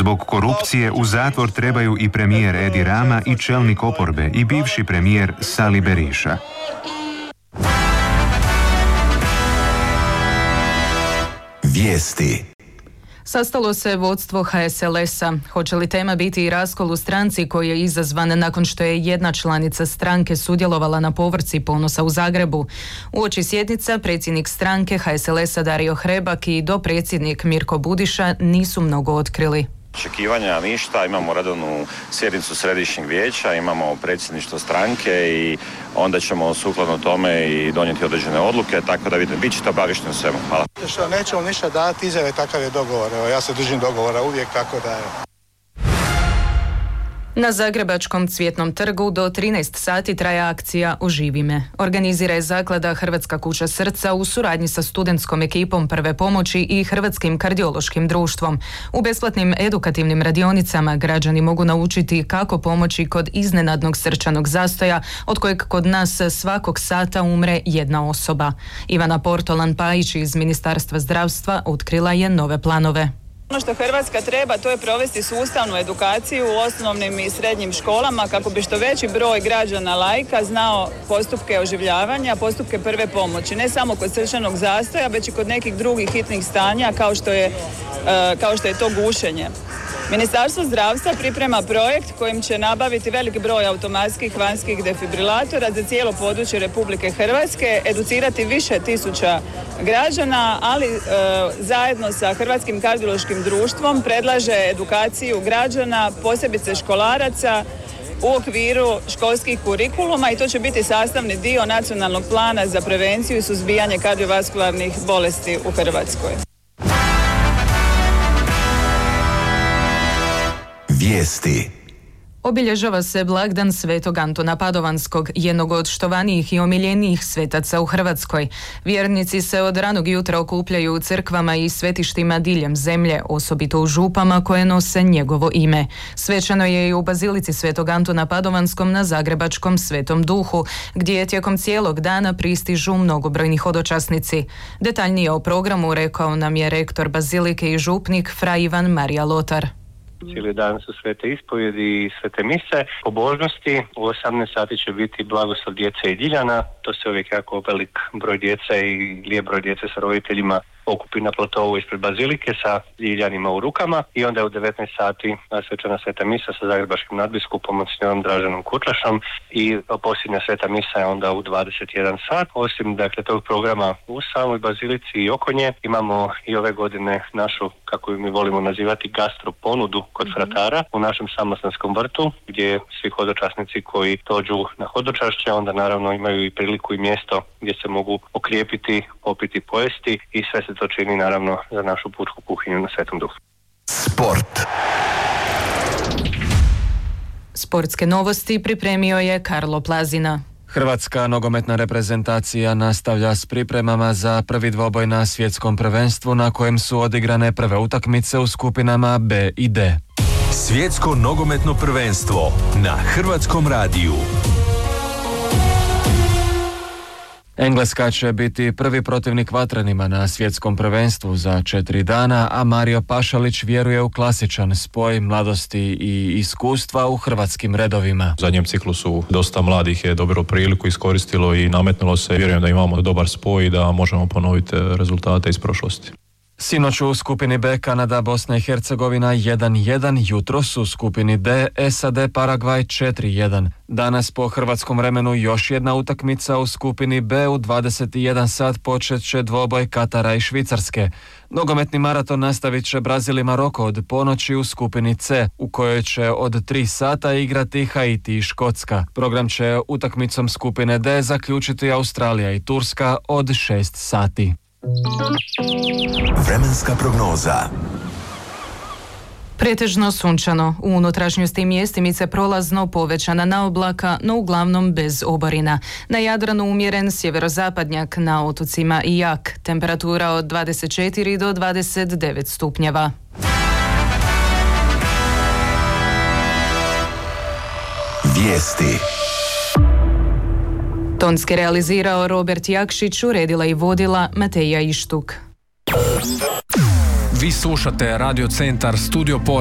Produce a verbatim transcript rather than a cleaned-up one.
Zbog korupcije u zatvor trebaju i premijer Edi Rama i čelnik oporbe i bivši premijer Sali Berisha. Vijesti. Sastalo se vodstvo ha es el es-a. Hoće li tema biti i raskol u stranci koji je izazvan nakon što je jedna članica stranke sudjelovala na povrci ponosa u Zagrebu? Uoči sjednica predsjednik stranke ha es el es-a Dario Hrebak i dopredsjednik Mirko Budiša nisu mnogo otkrili. Očekivanja ništa, imamo redovnu sjednicu središnjeg vijeća, imamo predsjedništvo stranke i onda ćemo sukladno tome i donijeti određene odluke, tako da vidite, bit ćete obaviješteni u svemu. Hvala. Što nećemo ništa dati izjave, takav je dogovor. Evo, ja se držim dogovora uvijek, tako da je. Na Zagrebačkom Cvjetnom trgu do trinaest sati traje akcija Oživi me. Organizira je zaklada Hrvatska kuća srca u suradnji sa studentskom ekipom prve pomoći i Hrvatskim kardiološkim društvom. U besplatnim edukativnim radionicama građani mogu naučiti kako pomoći kod iznenadnog srčanog zastoja od kojeg kod nas svakog sata umre jedna osoba. Ivana Portolan-Pajić iz Ministarstva zdravstva otkrila je nove planove. Ono što Hrvatska treba, to je provesti sustavnu edukaciju u osnovnim i srednjim školama kako bi što veći broj građana laika znao postupke oživljavanja, postupke prve pomoći, ne samo kod srčanog zastoja, već i kod nekih drugih hitnih stanja kao što je, kao što je to gušenje. Ministarstvo zdravstva priprema projekt kojim će nabaviti veliki broj automatskih vanjskih defibrilatora za cijelo područje Republike Hrvatske, educirati više tisuća građana, ali e, zajedno sa Hrvatskim kardiološkim društvom predlaže edukaciju građana, posebice školaraca, u okviru školskih kurikuluma i to će biti sastavni dio nacionalnog plana za prevenciju i suzbijanje kardiovaskularnih bolesti u Hrvatskoj. Vijesti. Obilježava se blagdan Svetog Antuna Padovanskog, jednog od štovanijih i omiljenijih svetaca u Hrvatskoj. Vjernici se od ranog jutra okupljaju u crkvama i svetištima diljem zemlje, osobito u župama koje nose njegovo ime. Svečano je i u Bazilici Svetog Antuna Padovanskom na Zagrebačkom Svetom Duhu, gdje tijekom cijelog dana pristižu mnogobrojni hodočasnici. Detaljnije o programu rekao nam je rektor Bazilike i župnik fra Ivan Marija Lotar. Cijeli dan su svete ispovjedi i svete mise. Pobožnosti u osamnaest sati će biti blagoslov djece i Diljana. To se uvijek jako velik broj djece i lijep broj djece sa roditeljima okupi na platovu ispred Bazilike sa Diljanima u rukama i onda je u devetnaest sati svečana sveta misa sa zagrebačkim nadbiskupom monsigniorom Draženom Kutlašom i posljednja sveta misa je onda u dvadeset jedan sat. Osim dakle tog programa u samoj Bazilici i oko nje imamo i ove godine našu, kako mi volimo nazivati, gastro ponudu kod fratara u našem Samostanskom vrtu, gdje svi hodočasnici koji dođu na hodočašće onda naravno imaju i priliku i mjesto gdje se mogu okrijepiti, popiti, pojesti i sve se to čini naravno za našu pučku kuhinju na Svetom Duhu. Sport. Sportske novosti pripremio je Karlo Plazina. Hrvatska nogometna reprezentacija nastavlja s pripremama za prvi dvoboj na svjetskom prvenstvu na kojem su odigrane prve utakmice u skupinama B i D. Svjetsko nogometno prvenstvo na Hrvatskom radiju. Engleska će biti prvi protivnik Vatrenima na svjetskom prvenstvu za četiri dana, a Mario Pašalić vjeruje u klasičan spoj mladosti i iskustva u hrvatskim redovima. U zadnjem ciklusu dosta mladih je dobilo priliku, iskoristilo i nametnulo se. Vjerujem da imamo dobar spoj i da možemo ponoviti rezultate iz prošlosti. Sinoć u skupini B Kanada, Bosna i Hercegovina jedan jedan, jutros u skupini D S A D Paragvaj četiri jedan. Danas po hrvatskom vremenu još jedna utakmica u skupini B u dvadeset jedan sat počet će dvoboj Katara i Švicarske. Nogometni maraton nastavit će Brazil i Maroko od ponoći u skupini C, u kojoj će od tri sata igrati Haiti i Škotska. Program će utakmicom skupine D zaključiti Australija i Turska od šest sati. Vremenska prognoza. Pretežno sunčano, u unutrašnjosti mjestimice prolazno povećana na oblaka, no uglavnom bez oborina. Na Jadranu umjeren sjeverozapadnjak, na otocima i jak. Temperatura od dvadeset četiri do dvadeset devet stupnjeva. Vijesti. Tonski realizirao Robert Jakšić, uredila i vodila Mateja Ištuk. Vi slušate Radio Centar Studio